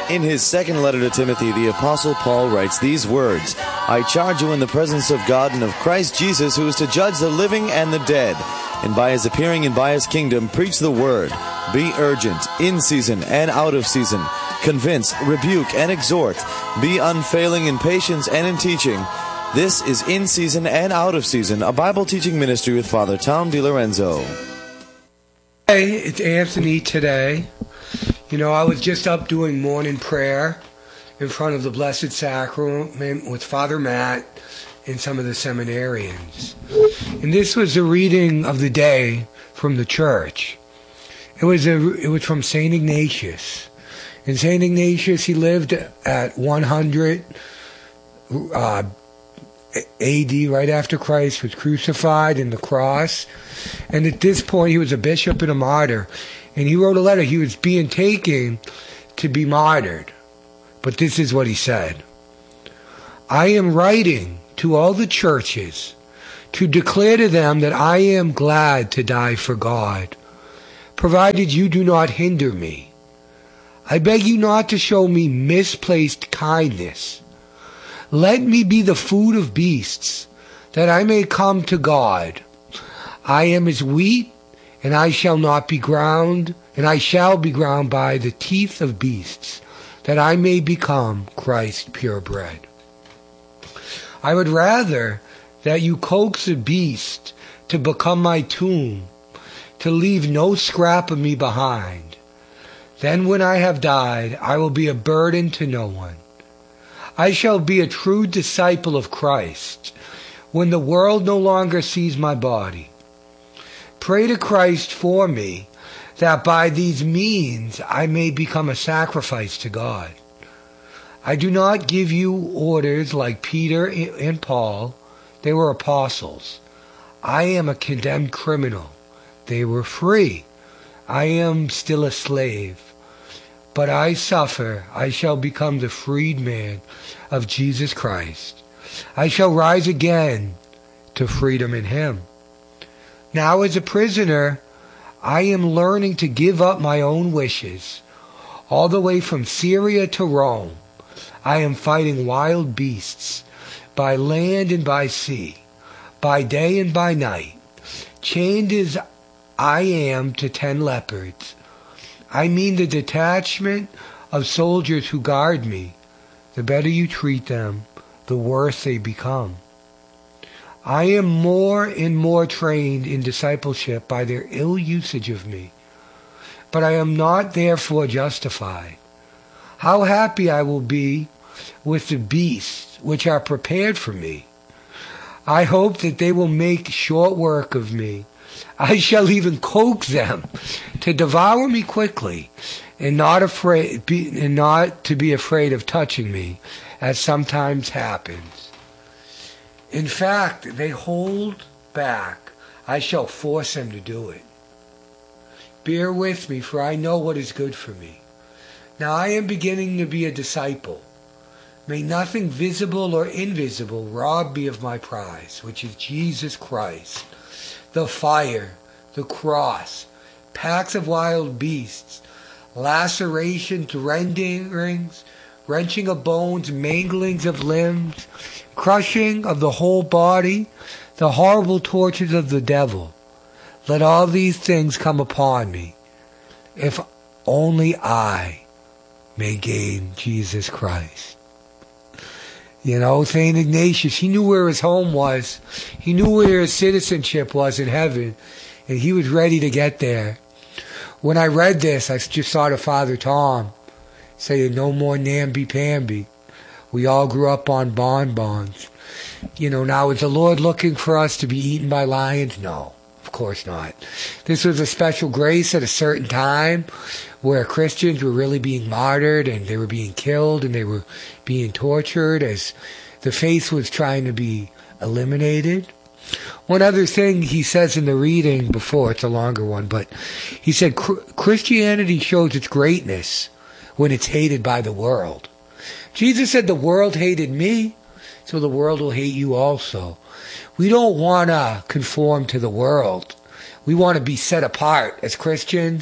In his second letter to Timothy, the Apostle Paul writes these words, I charge you in the presence of God and of Christ Jesus, who is to judge the living and the dead, and by his appearing and by his kingdom, preach the word. Be urgent, in season and out of season. Convince, rebuke, and exhort. Be unfailing in patience and in teaching. This is In Season and Out of Season, a Bible teaching ministry with Father Tom DiLorenzo. Hey, it's Anthony today. I was just up doing morning prayer in front of the Blessed Sacrament with Father Matt and some of the seminarians. And this was a reading of the day from the church. It was from St. Ignatius. And St. Ignatius, he lived at 100 A.D., right after Christ was crucified in the cross. And at this point, he was a bishop and a martyr. And he wrote a letter. He was being taken to be martyred. But this is what he said. I am writing to all the churches to declare to them that I am glad to die for God, provided you do not hinder me. I beg you not to show me misplaced kindness. Let me be the food of beasts, that I may come to God. I am as wheat, and I shall be ground by the teeth of beasts, that I may become Christ's purebred. I would rather that you coax a beast to become my tomb, to leave no scrap of me behind. Then when I have died, I will be a burden to no one. I shall be a true disciple of Christ when the world no longer sees my body. Pray to Christ for me, that by these means I may become a sacrifice to God. I do not give you orders like Peter and Paul. They were apostles. I am a condemned criminal. They were free. I am still a slave. But I suffer. I shall become the freedman of Jesus Christ. I shall rise again to freedom in him. Now as a prisoner, I am learning to give up my own wishes. All the way from Syria to Rome, I am fighting wild beasts, by land and by sea, by day and by night, chained as I am to 10 leopards. I mean the detachment of soldiers who guard me. The better you treat them, the worse they become. I am more and more trained in discipleship by their ill usage of me, but I am not therefore justified. How happy I will be with the beasts which are prepared for me. I hope that they will make short work of me. I shall even coax them to devour me quickly, and not to be afraid of touching me, as sometimes happens. In fact, they hold back. I shall force them to do it. Bear with me, for I know what is good for me. Now I am beginning to be a disciple. May nothing visible or invisible rob me of my prize, which is Jesus Christ. The fire, the cross, packs of wild beasts, lacerations, rendings, wrenching of bones, manglings of limbs, crushing of the whole body, the horrible tortures of the devil. Let all these things come upon me, if only I may gain Jesus Christ. St. Ignatius, he knew where his home was. He knew where his citizenship was in heaven, and he was ready to get there. When I read this, I just thought of Father Tom saying, no more namby-pamby. We all grew up on bonbons. Now is the Lord looking for us to be eaten by lions? No, of course not. This was a special grace at a certain time where Christians were really being martyred, and they were being killed, and they were being tortured as the faith was trying to be eliminated. One other thing he says in the reading before, it's a longer one, but he said Christianity shows its greatness when it's hated by the world. Jesus said the world hated me, so the world will hate you also. We don't want to conform to the world. We want to be set apart as Christians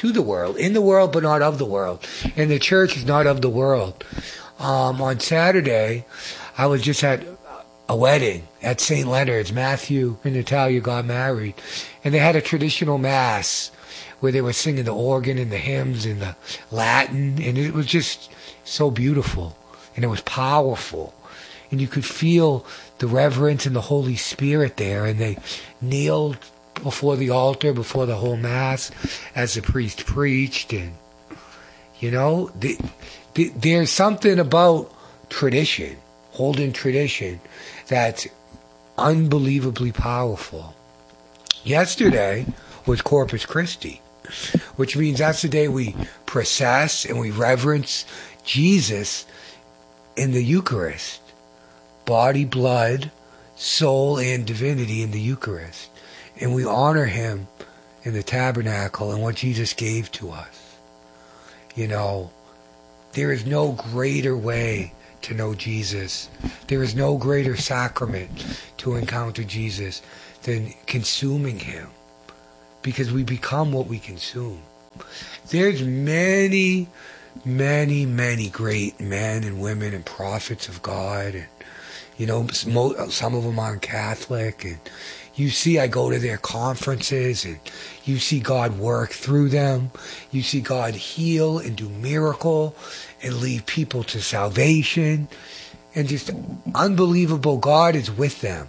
to the world, in the world but not of the world. And the church is not of the world. On Saturday, I was just at a wedding at St. Leonard's. Matthew and Natalia got married. And they had a traditional mass where they were singing the organ and the hymns and the Latin. And it was just so beautiful. And it was powerful. And you could feel the reverence and the Holy Spirit there. And they kneeled before the altar, before the whole mass, as the priest preached. And, you know, there's something about tradition, holding tradition, that's unbelievably powerful. Yesterday was Corpus Christi, which means that's the day we process and we reverence Jesus in the Eucharist. Body, blood, soul, and divinity in the Eucharist. And we honor him in the tabernacle and what Jesus gave to us. You know, there is no greater way to know Jesus. There is no greater sacrament to encounter Jesus than consuming him, because we become what we consume. There's many, many, many great men and women and prophets of God, and you know, some of them aren't Catholic, and you see, I go to their conferences, and you see God work through them. You see God heal and do miracle and lead people to salvation. And just unbelievable, God is with them.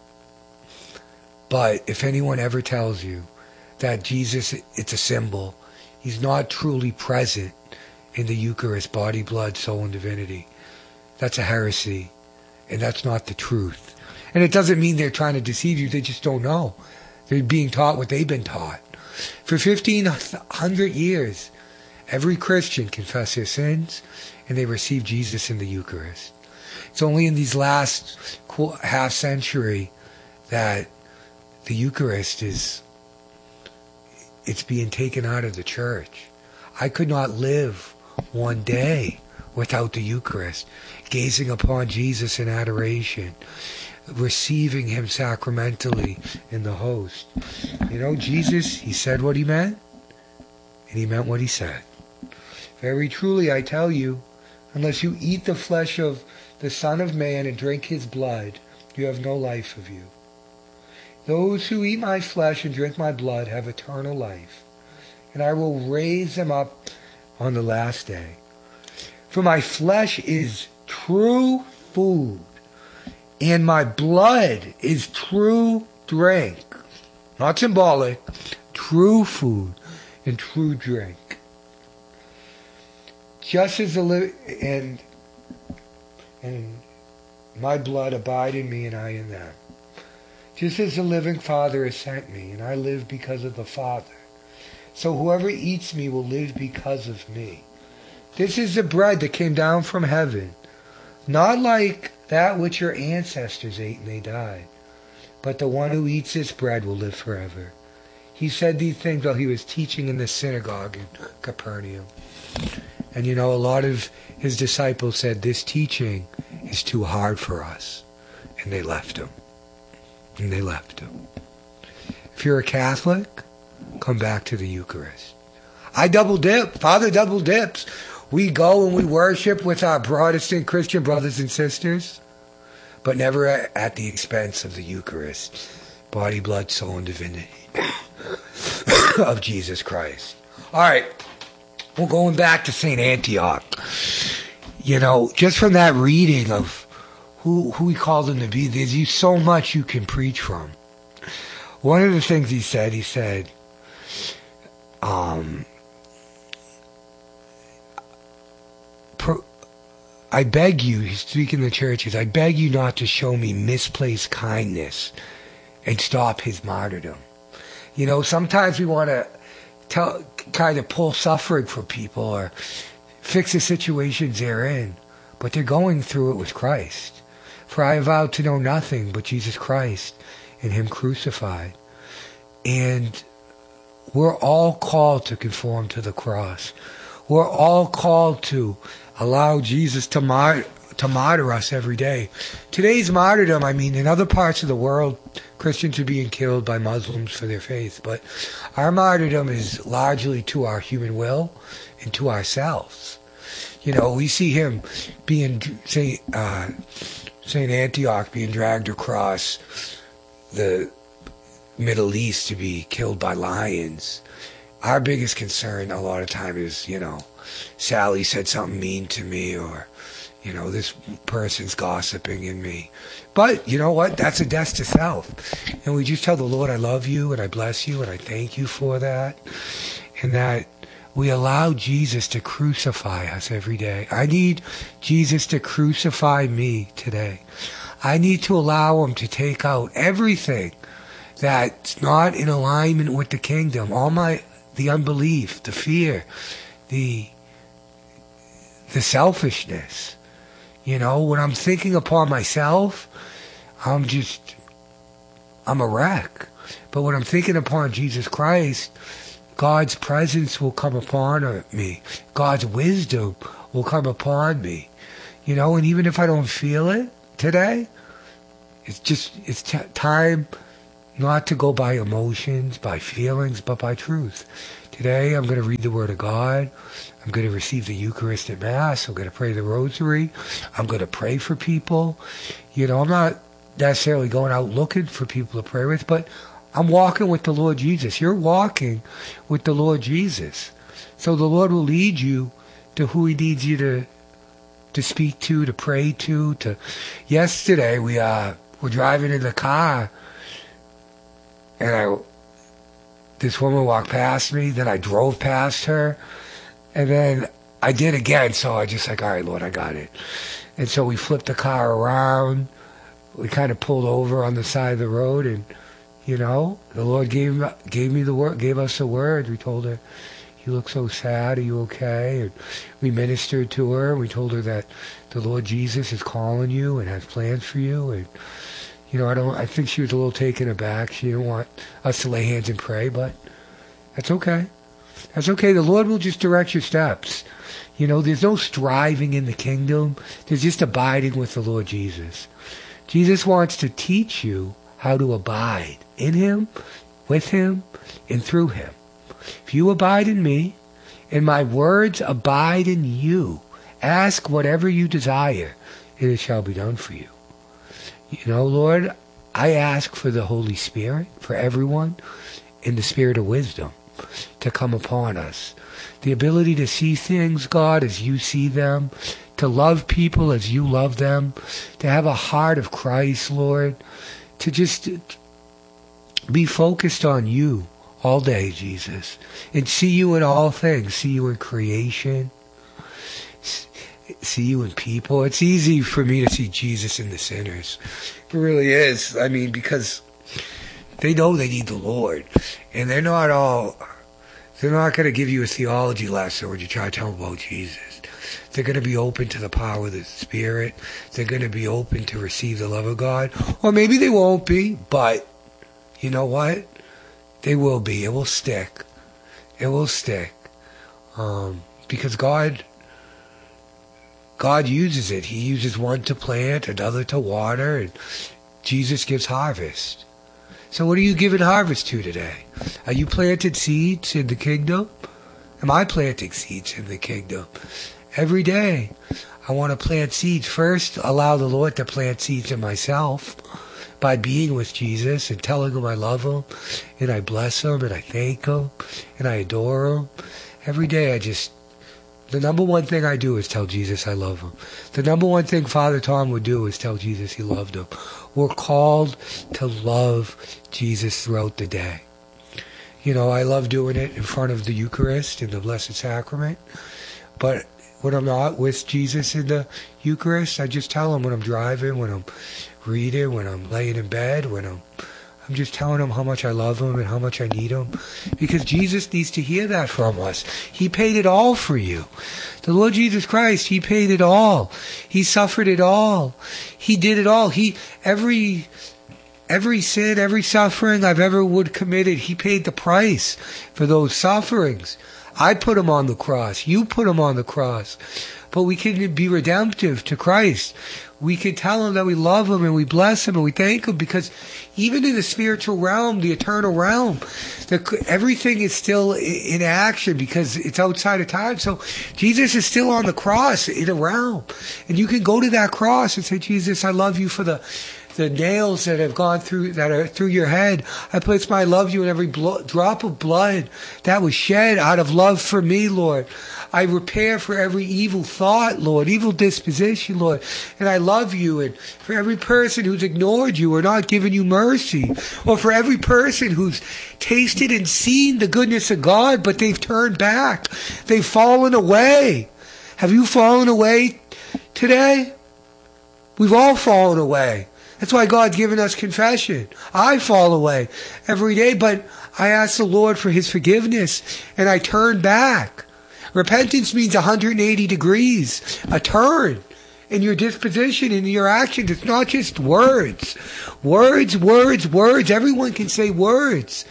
But if anyone ever tells you that Jesus, it's a symbol, he's not truly present in the Eucharist, body, blood, soul, and divinity, that's a heresy. And that's not the truth. And it doesn't mean they're trying to deceive you. They just don't know. They're being taught what they've been taught. For 1,500 years, every Christian confessed their sins and they received Jesus in the Eucharist. It's only in these last half century that the Eucharist it's being taken out of the church. I could not live one day without the Eucharist, gazing upon Jesus in adoration, receiving him sacramentally in the host. You know, Jesus, he said what he meant, and he meant what he said. Very truly, I tell you, unless you eat the flesh of the Son of Man and drink his blood, you have no life of you. Those who eat my flesh and drink my blood have eternal life, and I will raise them up on the last day. For my flesh is true food, and my blood is true drink. Not symbolic, true food and true drink. Just as and my blood abide in me and I in them. Just as the living Father has sent me, and I live because of the Father. So whoever eats me will live because of me. This is the bread that came down from heaven, not like that which your ancestors ate and they died, but the one who eats this bread will live forever. He said these things while he was teaching in the synagogue in Capernaum. And you know, a lot of his disciples said, this teaching is too hard for us. And they left him. And they left him. If you're a Catholic, come back to the Eucharist. I double dip. Father double dips. We go and we worship with our Protestant Christian brothers and sisters, but never at the expense of the Eucharist, body, blood, soul, and divinity of Jesus Christ. All right, we're going back to St. Antioch. You know, just from that reading of who he called him to be, there's so much you can preach from. One of the things he said, I beg you, he's speaking to the churches, I beg you not to show me misplaced kindness and stop his martyrdom. You know, sometimes we want to kind of pull suffering for people or fix the situations they're in, but they're going through it with Christ. For I vowed to know nothing but Jesus Christ and him crucified. And we're all called to conform to the cross. We're all called to allow Jesus to martyr us every day. Today's martyrdom, I mean, in other parts of the world, Christians are being killed by Muslims for their faith. But our martyrdom is largely to our human will and to ourselves. We see him being Saint Antioch being dragged across the Middle East to be killed by lions. Our biggest concern a lot of time is, Sally said something mean to me, or, this person's gossiping in me. But you know what? That's a death to self. And we just tell the Lord, I love you and I bless you and I thank you for that. And that we allow Jesus to crucify us every day. I need Jesus to crucify me today. I need to allow him to take out everything that's not in alignment with the kingdom. The unbelief, the fear, the selfishness. When I'm thinking upon myself, I'm a wreck. But when I'm thinking upon Jesus Christ, God's presence will come upon me. God's wisdom will come upon me. And even if I don't feel it today, it's time not to go by emotions, by feelings, but by truth. Today I'm going to read the Word of God. I'm going to receive the Eucharist at Mass. I'm going to pray the Rosary. I'm going to pray for people. I'm not necessarily going out looking for people to pray with, but I'm walking with the Lord Jesus. You're walking with the Lord Jesus. So the Lord will lead you to who he needs you to speak to pray to. Yesterday we were driving in the car, and this woman walked past me, then I drove past her, and then I did again, so I just all right, Lord, I got it. And so we flipped the car around, we kind of pulled over on the side of the road, and, the Lord gave me the word, gave us the word. We told her, you look so sad, are you okay? And we ministered to her, and we told her that the Lord Jesus is calling you and has plans for you, and I think she was a little taken aback. She didn't want us to lay hands and pray, but that's okay. That's okay. The Lord will just direct your steps. There's no striving in the kingdom. There's just abiding with the Lord Jesus. Jesus wants to teach you how to abide in him, with him, and through him. If you abide in me, and my words abide in you, ask whatever you desire, and it shall be done for you. Lord, I ask for the Holy Spirit, for everyone, in the spirit of wisdom to come upon us. The ability to see things, God, as you see them, to love people as you love them, to have a heart of Christ, Lord, to just be focused on you all day, Jesus, and see you in all things, see you in creation, see you in people. It's easy for me to see Jesus in the sinners. It really is. Because they know they need the Lord, and they're not going to give you a theology lesson when you try to tell them about Jesus. They're going to be open to the power of the Spirit. They're going to be open to receive the love of God. Or maybe they won't be, but you know what? They will be. It will stick. It will stick. Because God uses it. He uses one to plant, another to water, and Jesus gives harvest. So what are you giving harvest to today? Are you planting seeds in the kingdom? Am I planting seeds in the kingdom? Every day, I want to plant seeds. First, allow the Lord to plant seeds in myself by being with Jesus and telling him I love him, and I bless him, and I thank him, and I adore him. Every day, the number one thing I do is tell Jesus I love him. The number one thing Father Tom would do is tell Jesus he loved him. We're called to love Jesus throughout the day. I love doing it in front of the Eucharist and the Blessed Sacrament. But when I'm not with Jesus in the Eucharist, I just tell him when I'm driving, when I'm reading, when I'm laying in bed, when I'm just telling him how much I love him and how much I need him. Because Jesus needs to hear that from us. He paid it all for you. The Lord Jesus Christ, he paid it all. He suffered it all. He did it all. Every sin, every suffering I've ever committed, he paid the price for those sufferings. I put him on the cross. You put him on the cross. But we can be redemptive to Christ. We can tell him that we love him and we bless him and we thank him, because even in the spiritual realm, the eternal realm, everything is still in action because it's outside of time. So Jesus is still on the cross in a realm. And you can go to that cross and say, Jesus, I love you for the nails that have gone through, that are through your head. I place my love you in every drop of blood that was shed out of love for me, Lord. I repair for every evil thought, Lord, evil disposition, Lord. And I love you. And for every person who's ignored you or not given you mercy, or for every person who's tasted and seen the goodness of God, but they've turned back. They've fallen away. Have you fallen away today? We've all fallen away. That's why God's given us confession. I fall away every day, but I ask the Lord for his forgiveness and I turn back. Repentance means 180 degrees, a turn in your disposition, in your actions. It's not just words. Words. Everyone can say words.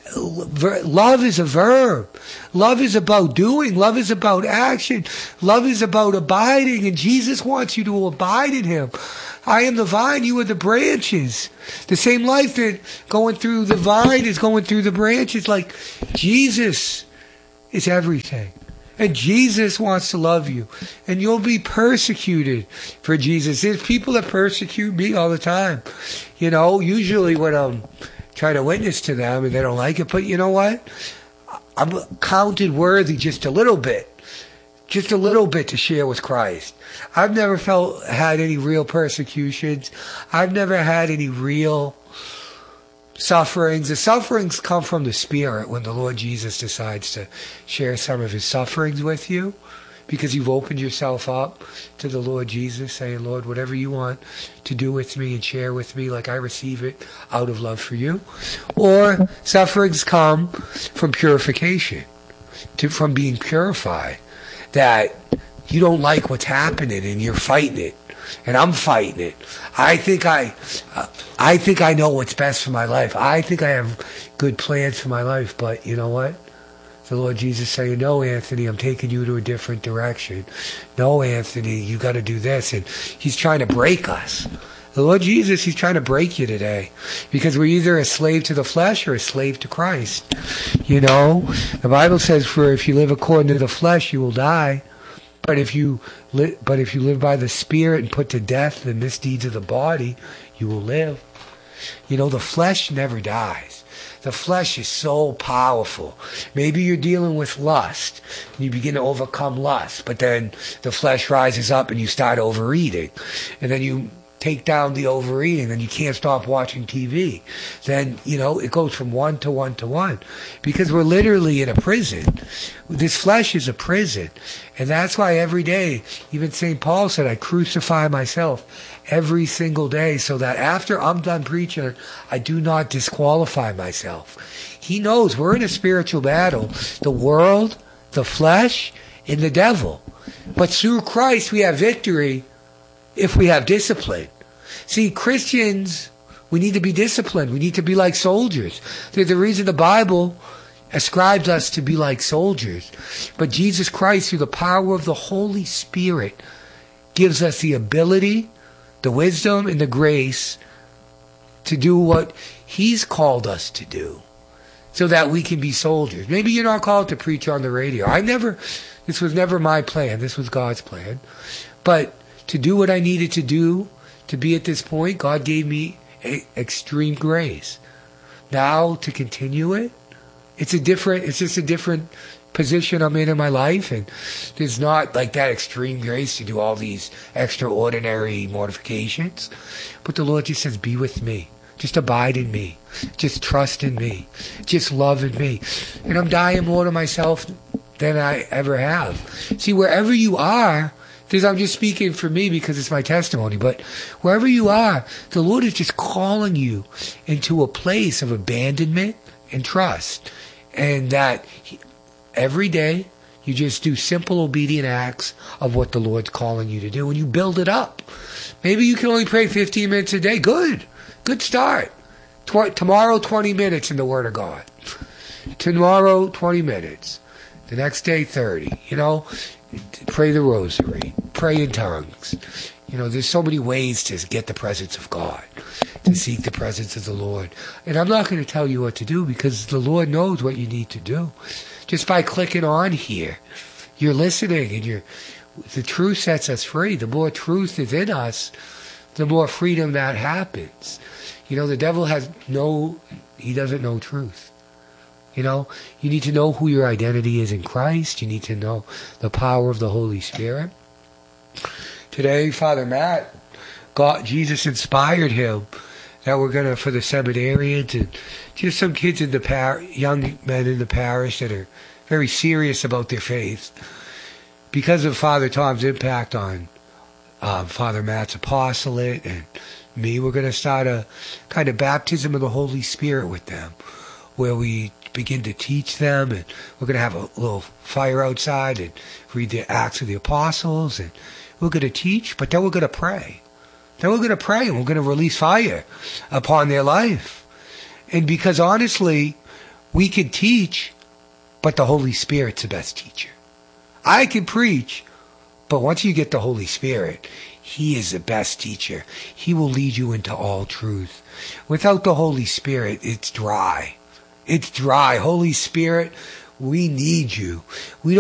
Love is a verb. Love is about doing. Love is about action. Love is about abiding, and Jesus wants you to abide in him. I am the vine, you are the branches. The same life that going through the vine is going through the branches. Like Jesus is everything. And Jesus wants to love you. And you'll be persecuted for Jesus. There's people that persecute me all the time. You know, usually when I'm trying to witness to them and they don't like it. But you know what? I'm counted worthy just a little bit to share with Christ. I've never had any real persecutions. I've never had any real sufferings. The sufferings come from the Spirit when the Lord Jesus decides to share some of his sufferings with you, because you've opened yourself up to the Lord Jesus, saying, Lord, whatever you want to do with me and share with me, like I receive it out of love for you. Or sufferings come from purification, from being purified, that you don't like what's happening and you're fighting it. And I'm fighting it. I think I know what's best for my life. I think I have good plans for my life. But you know what? The Lord Jesus saying, no, Anthony, I'm taking you to a different direction. No, Anthony, you got to do this. And he's trying to break us. The Lord Jesus, he's trying to break you today, because we're either a slave to the flesh or a slave to Christ. You know, the Bible says, for if you live according to the flesh, you will die. But if you live by the Spirit and put to death the misdeeds of the body, you will live. You know, the flesh never dies. The flesh is so powerful. Maybe you're dealing with lust, and you begin to overcome lust, but then the flesh rises up and you start overeating. And then you take down the overeating, then you can't stop watching TV. Then, you know, it goes from one to one to one. Because we're literally in a prison. This flesh is a prison. And that's why every day, even St. Paul said, I crucify myself every single day, so that after I'm done preaching, I do not disqualify myself. He knows we're in a spiritual battle. The world, the flesh, and the devil. But through Christ we have victory if we have discipline. See, Christians, we need to be disciplined. We need to be like soldiers. There's a reason the Bible ascribes us to be like soldiers. But Jesus Christ, through the power of the Holy Spirit, gives us the ability, the wisdom, and the grace to do what he's called us to do, so that we can be soldiers. Maybe you're not called to preach on the radio. This was never my plan. This was God's plan. But to do what I needed to do to be at this point, God gave me extreme grace. Now to continue it, it's just a different position I'm in my life, and there's not like that extreme grace to do all these extraordinary mortifications. But the Lord just says, be with me. Just abide in me. Just trust in me. Just love in me. And I'm dying more to myself than I ever have. See, wherever you are, I'm just speaking for me because it's my testimony, but wherever you are, the Lord is just calling you into a place of abandonment and trust. And that every day you just do simple obedient acts of what the Lord's calling you to do, and you build it up. Maybe you can only pray 15 minutes a day. Good start. Tomorrow, 20 minutes in the Word of God. Tomorrow, 20 minutes. The next day, 30. Pray the rosary. Pray in tongues. There's so many ways to get the presence of God, to seek the presence of the Lord. And I'm not going to tell you what to do because the Lord knows what you need to do. Just by clicking on here, you're listening, and the truth sets us free. The more truth is in us, the more freedom that happens. The devil he doesn't know truth. You need to know who your identity is in Christ. You need to know the power of the Holy Spirit. Today, Father Matt, Jesus inspired him that we're going to, for the seminarians and just some kids in the young men in the parish that are very serious about their faith, because of Father Tom's impact on Father Matt's apostolate and me, we're going to start a kind of baptism of the Holy Spirit with them, where we begin to teach them, and we're going to have a little fire outside and read the Acts of the Apostles, and we're going to teach, but then we're going to pray. Then we're going to pray, and we're going to release fire upon their life. And because honestly, we can teach, but the Holy Spirit's the best teacher. I can preach, but once you get the Holy Spirit, He is the best teacher. He will lead you into all truth. Without the Holy Spirit, it's dry. It's dry. Holy Spirit, we need you. We